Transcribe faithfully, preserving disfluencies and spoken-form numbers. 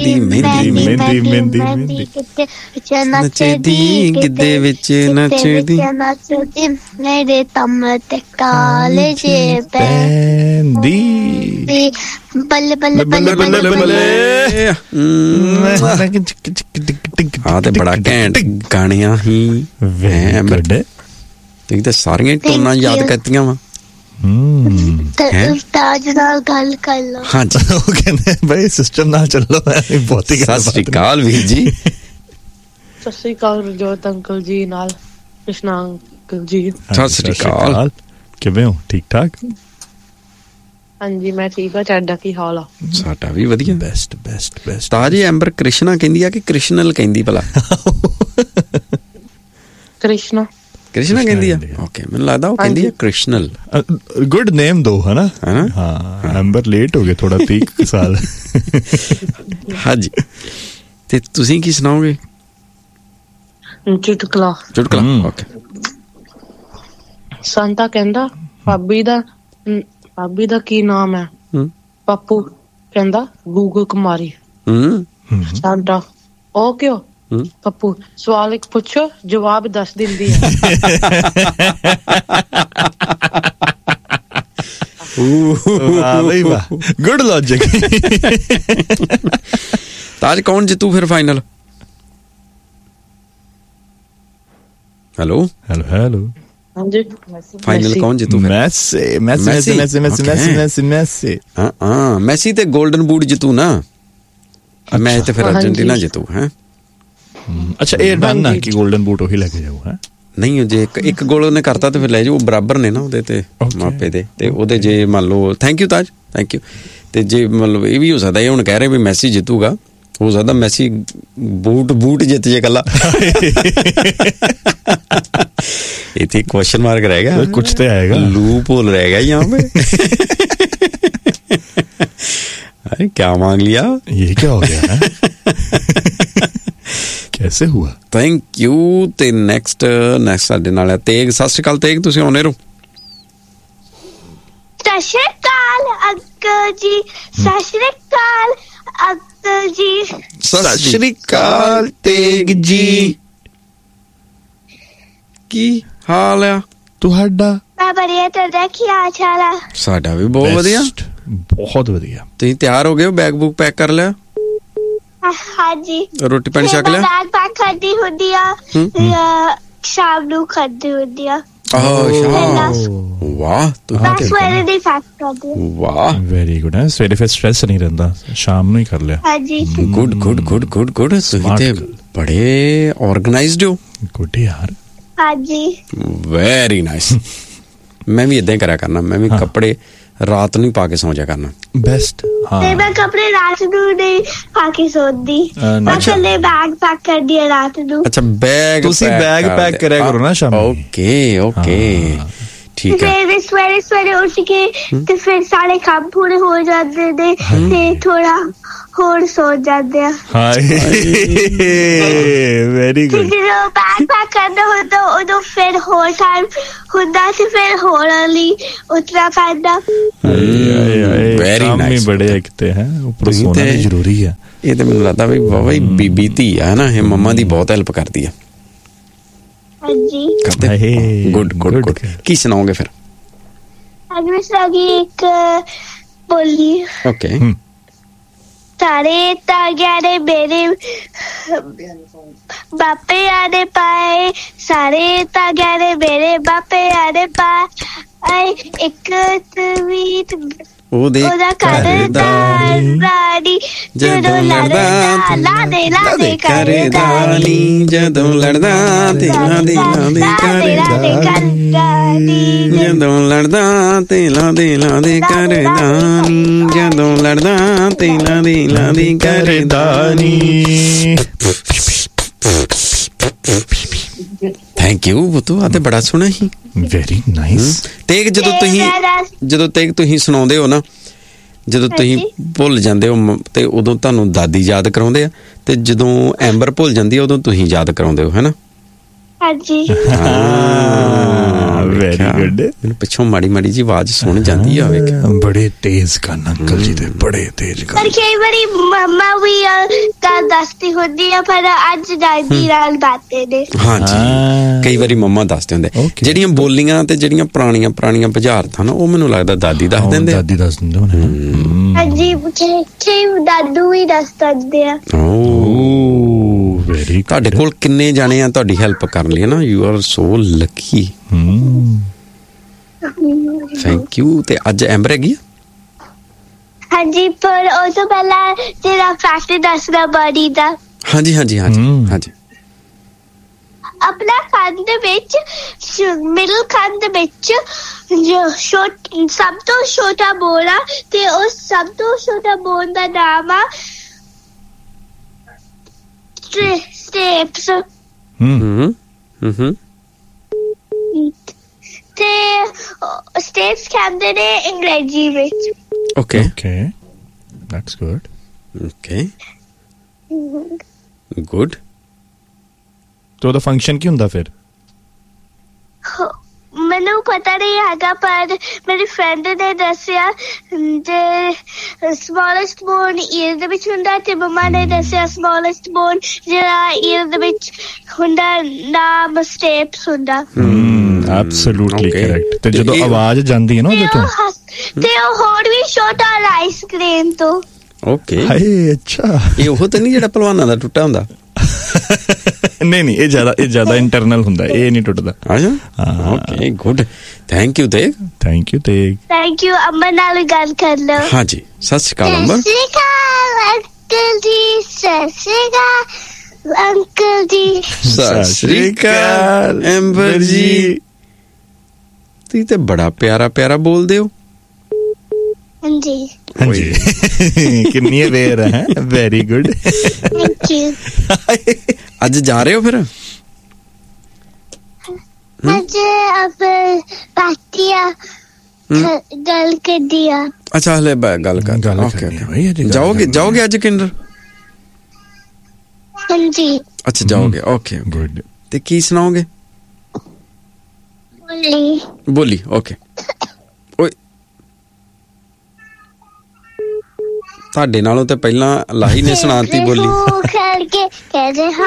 ਮਹਿੰਦੀ ਮਹਿੰਦੀ ਮਹਿੰਦੀ ਮਹਿੰਦੀ ਮਹਿੰਦੀ ਨੱਚਦੀ ਗਿੱਧੇ ਵਿੱਚ ਨੱਚਦੀ ਨੱਚਦੀ ਮੇਰੇ ਤਮ ਤੇ ਕਾਲੇ ਜੇ ਪੈਂਦੀ ਬੱਲੇ ਬੱਲੇ ਬੱਲੇ ਬੱਲੇ ਬੱਲੇ। ਆ ਤੇ ਬੜਾ ਘੈਂਟ ਗਾਣਿਆਂ ਹੀ ਤੁਸੀਂ ਤਾਂ ਸਾਰੀਆਂ ਟੋਨਾਂ ਯਾਦ ਕਰਤੀਆਂ ਵਾ। ਤਾਜ ਨਾਲ ਗੱਲ ਕਰ ਲਓ। ਹਾਂਜੀ ਉਹ ਕਹਿੰਦੇ ਬਈ ਸਿਸਟਮ ਨਾਲ ਚੱਲੋ। ਬਹੁਤ ਹੀ ਸਤਿ ਸ਼੍ਰੀ ਅਕਾਲ ਵੀਰ ਜੀ। ਸਤਿ ਸ਼੍ਰੀ ਅਕਾਲ ਰਜੋਤ ਅੰਕਲ ਜੀ ਨਾਲ ਕ੍ਰਿਸ਼ਨਾ ਅੰਕਲ ਜੀ। ਸਤਿ ਸ਼੍ਰੀ ਅਕਾਲ, ਕਿਵੇਂ ਹੋ? ਠੀਕ ਠਾਕ? ਹਾਂਜੀ ਮੈਂ ਠੀਕ ਆ, ਤੁਹਾਡਾ ਕੀ ਹਾਲ ਆ? ਸਾਡਾ ਵੀ ਵਧੀਆ। Best best best. ਤਾਜ ਐਂਬਰ ਕ੍ਰਿਸ਼ਨਾ ਕਹਿੰਦੀ ਆ ਕਿ ਕ੍ਰਿਸ਼ਨਲ ਕਹਿੰਦੀ ਭਲਾ? ਕ੍ਰਿਸ਼ਨਾ ਕ੍ਰਿਸ਼ਨਾ ਕਹਿੰਦੀ ਆ। ਓਕੇ ਮੈਨੂੰ ਲੱਗਦਾ ਉਹ ਕਹਿੰਦੀ ਆ ਕ੍ਰਿਸ਼ਨਲ। ਗੁੱਡ ਨੇਮ ਦੋ ਹੈ ਨਾ। ਹਾਂ ਐਂਬਰ ਲੇਟ ਹੋ ਗਏ ਥੋੜਾ ਤੀਹ ਸਾਲ। ਹਾਂਜੀ ਤੇ ਤੁਸੀਂ ਕੀ ਸੁਣਾਓਗੇ? ਚੁਟਕਲਾ। ਚੁਟਕਲਾ ਓਕੇ। ਸੰਤਾ ਕਹਿੰਦਾ ਭਾਬੀ ਦਾ ਭਾਬੀ ਦਾ ਕੀ ਨਾਮ ਹੈ? ਪਾਪੂ ਕਹਿੰਦਾ ਗੂਗਲ ਕੁਮਾਰੀ। ਸੰਤਾ ਉਹ ਕਿਉਂ? ਪੱਪੂ ਸਵਾਲ ਇੱਕ ਪੁੱਛੋ ਜਵਾਬ ਦੱਸ ਦਿੰਦੀ ਹੈ। Good logic. ਤਾਜ ਕੌਣ ਜਿੱਤੂ ਫਿਰ ਫਾਈਨਲ? ਹੈਲੋ ਹੈਲੋ ਹੈਲੋ ਹਾਂਜੀ ਫਾਈਨਲ ਕੌਣ ਜਿੱਤੂ ਫਿਰ? Messi Messi Messi Messi Messi Messi Messi. ਹਾਂ ਹਾਂ ਮੈਸੀ ਤੇ 골ਡਨ ਬੂਟ ਜਿੱਤੂ ਨਾ। ਮੈਚ ਤੇ ਫਿਰ ਅਰਜਨਟੀਨਾ ਜਿੱਤੂ ਹੈ। ਅੱਛਾ ਇਹ ਡਨ ਨਾ ਕਿ 골ਡਨ ਬੂਟ ਉਹੀ ਲੈ ਕੇ ਜਾਊ ਹੈ? ਨਹੀਂ ਜੇ ਇੱਕ ਇੱਕ ਗੋਲ ਉਹਨੇ ਕਰਤਾ ਤੇ ਫਿਰ ਲੈ ਜਾਓ। ਬਰਾਬਰ ਨੇ ਨਾ ਉਹਦੇ ਤੇ ਮਾਪੇ ਦੇ ਤੇ ਉਹਦੇ। ਜੇ ਮੰਨ ਲਓ thank you Taj thank you. ਤੇ ਜੇ ਮਤਲਬ ਇਹ ਵੀ ਹੋ ਸਕਦਾ ਇਹ ਹੁਣ ਕਹਿ ਰਹੇ ਵੀ ਮੈਸੀ ਜਿੱਤੂਗਾ, ਹੋ ਸਕਦਾ ਮੈਸੀ ਬੂਟ ਬੂਟ ਜਿੱਤ ਜੇ ਕੱਲਾ। ਇੱਥੇ क्वेश्चन मार्क रहेगा, कुछ तो आएगा, लूप होल रहेगा यहाँ पे। अरे क्या मांग लिया, ये क्या हो गया है? कैसे हुआ? Thank you. ते नेक्स्ट नेक्स्ट ਸਾਡੇ ਨਾਲ ਤੇਗ। ਸਤਿ ਸ਼੍ਰੀ ਅਕਾਲ ਤੇਗ, ਤੁਸੀਂ ਆਉਣੇ ਰਹੋ। ਸਤਿ ਸ਼੍ਰੀ ਅਕਾਲ ਅੰਕਲ ਜੀ। ਸਤਿ ਸ਼੍ਰੀ ਅਕਾਲ ਅੰਕਲ ਜੀ। ਸਤਿ ਸ਼੍ਰੀ ਅਕਾਲ ਤੇਗ ਜੀ। ਕੀ ਹਾਲ ਆ ਤੁਹਾਡਾ? ਮੈਂ ਬੜੀਆ, ਤੁਹਾਡਾ ਕੀ ਹਾਲ ਚਾਲ ਆ? ਸਾਡਾ ਵੀ ਬਹੁਤ ਵਧੀਆ, ਬਹੁਤ ਵਧੀਆ। ਤੁਸੀਂ ਤਿਆਰ ਹੋ ਗਏ ਹੋ? ਬੈਗ ਬੁੱਕ ਪੈਕ ਕਰ ਲਿਆ? ਹਾਂਜੀ। ਰੋਟੀ ਪਾਣੀ ਛਕ ਲਿਆ? ਬੈਗ ਪੈਕ ਕਰਦੀ ਹੁੰਦੀ ਆ, ਸ਼ਾਮ ਨੂੰ ਕਰਦੀ ਹੁੰਦੀ ਆ। ਆਹ ਸ਼ਾਮ। ਵਾਹ ਤੁਸੀਂ ਸਵੇਰੇ ਦੀ ਪੈਕ ਕਰਦੀ। ਵਾਹ ਵੈਰੀ ਗੁੱਡ ਹੈ। ਸਵੇਰੇ ਫਿਰ ਸਟ੍ਰੈਸ ਨਹੀਂ ਰਹਿੰਦਾ, ਸ਼ਾਮ ਨੂੰ ਹੀ ਕਰ ਲਿਆ। ਹਾਂਜੀ good good good good good. ਤੁਸੀਂ ਤੇ ਬੜੇ ਆਰਗੇਨਾਈਜ਼ਡ ਹੋ। ਗੁੱਡ ਯਾਰ। ਹਾਂਜੀ ਵੈਰੀ ਨਾਈਸ। ਮੈਂ ਵੀ ਏਦਾਂ ਹੀ ਕਰਿਆ ਕਰਨਾ। ਮੈਂ ਵੀ ਕੱਪੜੇ ਰਾਤ ਨੂੰ ਪਾ ਕੇ ਸੌਂ ਜਾ ਕਰਨਾ। ਬੈਸਟ। ਤੇ ਮੈਂ ਕੱਪੜੇ ਰਾਤ ਨੂੰ ਨਹੀਂ ਪਾ ਕੇ ਸੌਂਦੀ, ਮੈਂ ਕੱਲੇ ਬੈਗ ਪੈਕ ਕਰਦੀ ਆ ਰਾਤ ਨੂੰ। ਅੱਛਾ ਬੈਗ ਤੁਸੀਂ ਬੈਗ ਪੈਕ ਕਰਿਆ ਕਰੋ ਨਾ ਸ਼ਾਮ। ਓਕੇ ਓਕੇ ਠੀਕ ਹੈ। ਫਿਰ ਸਵੇਰੇ ਸਵੇਰੇ ਉੱਠ ਕੇ ਤੇ ਫਿਰ ਸਾਰੇ ਕੰਮ ਪੂਰੇ ਹੋ ਜਾਂਦੇ ਨੇ ਤੇ ਥੋੜਾ ਹੋਰ ਸੋ ਜਾਂਦੇ ਆ। ਹਾਏ ਵੈਰੀ ਗੁੱਡ। ਜਦੋਂ ਬੈਗ ਪੈਕ ਕਰਨਾ ਹੁੰਦਾ ਉਦੋਂ ਫਿਰ ਹੋਰ ਟਾਈਮ ਹੁੰਦਾ ਤੇ ਫਿਰ ਹੋਰ ਲਈ ਉੱਠਣਾ ਪੈਂਦਾ। Very nice. ਬੜੇ ਕਿਤੇ ਹੈ ਉੱਪਰ ਸੋਣਾ ਵੀ ਜ਼ਰੂਰੀ ਹੈ। ਇਹ ਤਾਂ ਮੈਨੂੰ ਲੱਗਦਾ ਵੀ ਬਾਬਾ ਹੀ ਬੀਬੀ ਧੀ ਆ ਨਾ, ਇਹ ਮੰਮਾ ਦੀ ਬਹੁਤ ਹੈਲਪ ਕਰਦੀ ਆ। ਹਾਂਜੀ ਗੁੱਡ ਗੁੱਡ ਗੁੱਡ। ਕੀ ਸੁਣਾਓਗੇ ਫਿਰ? ਅੱਜ ਮੈਂ ਸੁਣਾਉਂਗੀ ਇੱਕ ਬੋਲੀ। ਓਕੇ। ਸਾਰੇ ਤਾਗਿਆਂ ਨੇ ਮੇਰੇ ਬਾਪੇ ਆਦੇ ਪਾਏ, ਸਾਰੇ ਤਾਗਿਆਂ ਨੇ ਮੇਰੇ ਬਾਪੇ ਆਦੇ ਪਾਏ। ਇੱਕ ਤਵੀਤ ਉਹਦਾ ਕਰਦਾਰ ਰਾਣੀ, ਜਦੋਂ ਲੜਦਾ ਲਾਦੇ ਲਾਦੇ ਕਰਦਾ ਨੀ, ਜਦੋਂ ਲੜਦਾ ਤੇ ਲਾਦੇ ਲਾਦੇ ਕਰਦਾ ਨੀ, ਜਦੋਂ ਲੜਦਾ ਤੇ ਲਾਦੇ ਲਾਦੇ ਕਰਦਾ ਨੀ, ਜਦੋਂ ਲੜਦਾ ਤੇ ਲਾਦੇ ਲਾਦੇ ਕਰਦਾ ਨੀ। ਥੈਂਕ ਯੂ ਬੁੱਤੂ, ਆ ਤੇ ਬੜਾ ਸੋਹਣਾ ਸੀ। Very nice. ਤੇਗ ਜਦੋਂ ਤੁਸੀਂ ਜਦੋਂ ਤੇਗ ਤੁਸੀਂ ਸੁਣਾਉਂਦੇ ਹੋ ਨਾ, ਜਦੋਂ ਤੁਸੀਂ ਭੁੱਲ ਜਾਂਦੇ ਹੋ ਤੇ ਉਦੋਂ ਤੁਹਾਨੂੰ ਦਾਦੀ ਯਾਦ ਕਰਾਉਂਦੇ ਆ, ਤੇ ਜਦੋਂ ਐਂਬਰ ਭੁੱਲ ਜਾਂਦੀ ਆ ਉਦੋਂ ਤੁਸੀਂ ਯਾਦ ਕਰਾਉਂਦੇ ਹੋ, ਹੈਨਾ? ਹਾਂਜੀ। Very good. ਮੈਨੂੰ ਪਿੱਛੋਂ ਮਾੜੀ ਮਾੜੀ ਜੀ ਆਵਾਜ਼ ਸੁਣ ਜਾਂਦੀ ਆ। ਵੇਖ ਬੜੇ ਤੇਜ਼ ਕੰਨ ਅੰਕਲ ਜੀ ਦੇ, ਬੜੇ ਤੇਜ਼ ਕੰਨ। ਪਰ ਕਈ ਵਾਰੀ ਮੰਮਾ ਵੀ ਦੱਸਦੀ ਹੁੰਦੀ ਆ ਪਰ ਅੱਜ ਦਾਦੀ ਨਾਲ ਦੱਸਦੇ ਨੇ। ਹਾਂਜੀ ਕਈ ਵਾਰੀ ਮੰਮਾ ਦੱਸਦੇ ਹੁੰਦੇ ਜਿਹੜੀਆਂ ਬੋਲੀਆਂ ਤੇ ਜਿਹੜੀਆਂ ਪੁਰਾਣੀਆਂ ਪੁਰਾਣੀਆਂ ਬੁਝਾਰਤਾਂ ਨਾ ਉਹ ਮੈਨੂੰ ਲੱਗਦਾ ਦਾਦੀ ਦੱਸ ਦਿੰਦੇ ਦਾਦੀ ਦੱਸ ਦਿੰਦੇ ਹੋਣੇ। ਹਾਂਜੀ ਕਈ ਦਾਦੂ ਵੀ ਦੱਸ ਦਿੰਦੇ ਆ। ਓ ਵੈਰੀ ਤੁਹਾਡੇ ਕੋਲ ਕਿੰਨੇ ਜਾਣੇ ਆ ਤੁਹਾਡੀ ਹੈਲਪ ਕਰਨ ਲਈ ਨਾ? You are so Lucky. Thank you. ਤੇ ਅੱਜ ਐਂਬਰ ਹੈਗੀ ਆ? ਹਾਂਜੀ ਪਰ ਉਹ ਤੋਂ ਪਹਿਲਾਂ ਜਿਹੜਾ ਫੈਕਟ ਦੱਸਦਾ ਬਾਡੀ ਦਾ। ਹਾਂਜੀ ਹਾਂਜੀ ਹਾਂਜੀ ਹਾਂਜੀ। ਆਪਣਾ ਕੰਨ ਦੇ ਵਿੱਚ ਮਿਡਲ ਕੰਨ ਦੇ ਵਿੱਚ ਜੋ ਸਭ ਤੋਂ ਛੋਟਾ ਬੋਨ ਆ ਤੇ ਉਹ ਸਭ ਤੋਂ ਛੋਟਾ ਬੋਨ ਦਾ ਨਾਮ ਆ ਸਟੇਪਸ। ਹਮ ਹਮ ਤੇ ਸਟੇਪਸ ਕਹਿੰਦੇ ਨੇ ਅੰਗਰੇਜ਼ੀ ਵਿੱਚ। Okay. Okay. That's good. Okay. Good. तो ਉਹਦਾ ਫੰਕਸ਼ਨ ਕੀ ਹੁੰਦਾ ਫਿਰ? ਮੈਨੂੰ ਪਤਾ ਨਹੀਂ ਹੈਗਾ ਪਰ ਮੇਰੀ ਫਰੈਂਡ ਨੇ ਦੱਸਿਆ ਜੇ ਸਮਾਲੈਸਟ ਬੋਨ ਈਅਰ ਦੇ ਵਿੱਚ ਹੁੰਦਾ ਤੇ ਮੰਮਾ ਨੇ ਦੱਸਿਆ ਸਮਾਲੈਸਟ ਬੋਨ ਜਿਹੜਾ ਈਅਰ ਦੇ ਵਿੱਚ ਹੁੰਦਾ ਨਾਮ ਸਟੇਪਸ ਹੁੰਦਾ। Absolutely correct. ਤੇ ਜਦੋਂ ਆਵਾਜ਼ ਜਾਂਦੀ ਹੈ ਨਾ ਉਹਦੇ ਤੋਂ ਤੇ ਉਹ ਹੋਰ ਵੀ ਛੋਟਾ ਆਈਸਕ੍ਰੀਮ ਤੋਂ। ਓਕੇ ਹਾਏ ਅੱਛਾ ਇਹ ਉਹ ਤਾਂ ਨਹੀਂ ਜਿਹੜਾ ਪਹਿਲਵਾਨਾਂ ਦਾ ਟੁੱਟਾ ਹੁੰਦਾ? ਨਹੀਂ ਨਹੀਂ ਇਹ ਜ਼ਿਆਦਾ ਇਹ ਜ਼ਿਆਦਾ ਇੰਟਰਨਲ ਹੁੰਦਾ ਇਹ ਨਹੀਂ ਟੁੱਟਦਾ। ਅੱਛਾ okay good. Thank you Tegh. Thank you Tegh. Thank you. ਅੰਬਰ ਨਾਲ ਗੱਲ ਕਰ ਲਓ। ਹਾਂਜੀ ਸਤਿ ਸ਼੍ਰੀ ਅਕਾਲ ਅੰਬਰ। ਸਤਿ ਸ਼੍ਰੀ ਅਕਾਲ ਅੰਕਲ ਜੀ। ਸਤਿ ਸ਼੍ਰੀ ਅਕਾਲ ਅੰਕਲ ਜੀ। ਸਤਿ ਸ਼੍ਰੀ ਅਕਾਲ ਅੰਬਰ ਜੀ। ਤੁਸੀਂ ਤੇ ਬੜਾ ਪਿਆਰਾ ਪਿਆਰਾ ਬੋਲਦੇ ਹੋ। ਹਾਂਜੀ ਹਾਂਜੀ ਕਿੰਨੀ ਅਵੇਅਰ ਹੈ। Very good. Thank you. ਅੱਜ ਜਾ ਰਹੇ ਹੋ ਫਿਰ? ਅੱਜ ਆਪ ਪਾਤੀਆ ਗੱਲ ਕਰਦੀ ਆ। ਅੱਛਾ ਹਲੇ ਗੱਲ ਕਰ ਗੱਲ ਓਕੇ ਜਾਓਗੇ ਜਾਓਗੇ ਅੱਜ ਕਿੰਡਰ? ਹਾਂਜੀ ਅੱਛਾ ਜਾਓਗੇ ਓਕੇ ਗੁੱਡ। ਤੇ ਕੀ ਸੁਣਾਓਗੇ? ਬੋਲੀ ਬੋਲੀ ਓਕੇ। ਓਏ ਤੁਹਾਡੇ ਨਾਲੋਂ ਤੇ ਪਹਿਲਾਂ ਲਾਹੀ ਨੇ ਸੁਣਾਤੀ ਬੋਲੀ। ਖੇਲ ਕੇ ਕਹਿੰਦੇ ਹਾਂ